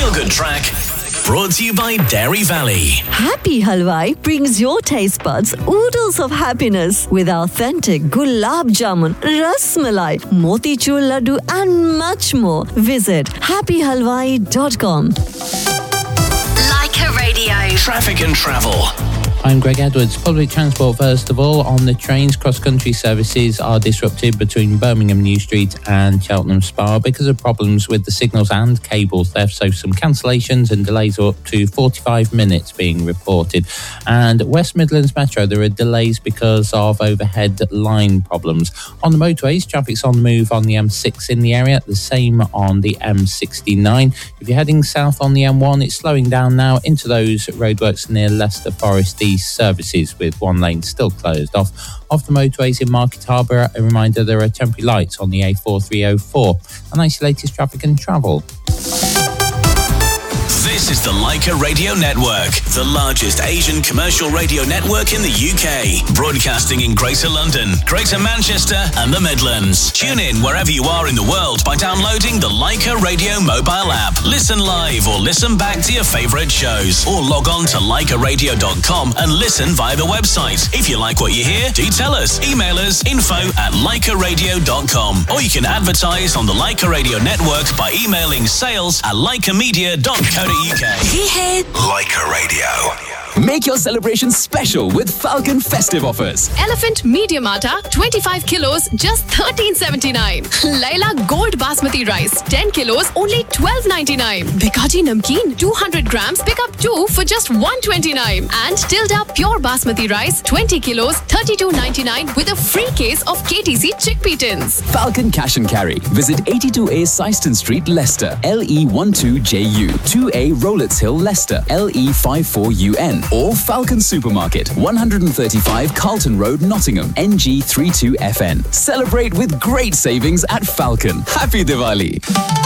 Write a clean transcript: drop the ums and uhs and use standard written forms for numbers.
feel-good track brought to you by Dairy Valley. Happy Halwai brings your taste buds oodles of happiness with authentic gulab jamun, ras malai, motichur laddu and much more. Visit happyhalwai.com. Leica Radio. Traffic and travel. I'm Greg Edwards. Public transport first of all. On the trains, cross-country services are disrupted between Birmingham New Street and Cheltenham Spa because of problems with the signals and cable theft. So some cancellations and delays up to 45 minutes being reported. And West Midlands Metro, there are delays because of overhead line problems. On the motorways, traffic's on the move on the M6 in the area, the same on the M69. If you're heading south on the M1, it's slowing down now into those roadworks near Leicester Forest East services, with one lane still closed off. Off the motorways in Market Harbour, a reminder there are temporary lights on the A4304. And that's your latest traffic and travel. This is the Leica Radio Network, the largest Asian commercial radio network in the UK, broadcasting in Greater London, Greater Manchester and the Midlands. Tune in wherever you are in the world by downloading the Leica Radio mobile app. Listen live or listen back to your favourite shows, or log on to leicaradio.com and listen via the website. If you like what you hear, do tell us. Email us info@leicaradio.com, or you can advertise on the Leica Radio Network by emailing sales@leicamedia.co.uk. Leica Radio. Make your celebration special with Falcon festive offers. Elephant medium atta, 25 kilos, just $13.79. Laila Gold Basmati rice, 10 kilos, only $12.99. Bikaji Namkeen, 200 grams, pick up 2 for just $1.29. And Tilda Pure Basmati rice, 20 kilos, $32.99 with a free case of KTC chickpea tins. Falcon Cash and Carry. Visit 82A Syston Street, Leicester, LE12JU, 2A Rowletts Hill, Leicester, LE54UN. Or Falcon Supermarket, 135 Carlton Road, Nottingham, NG32FN. Celebrate with great savings at Falcon. Happy Diwali!